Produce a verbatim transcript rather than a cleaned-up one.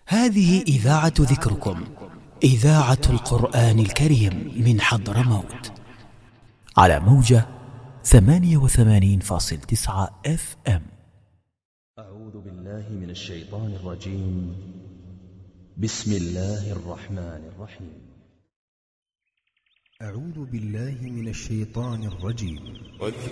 هذه إذاعة ذكركم، إذاعة القرآن الكريم من حضرموت، على موجة ثمانية وثمانين فاصل تسعة اف ام. أعوذ بالله من الشيطان الرجيم. بسم الله الرحمن الرحيم. أعوذ بالله من الشيطان الرجيم.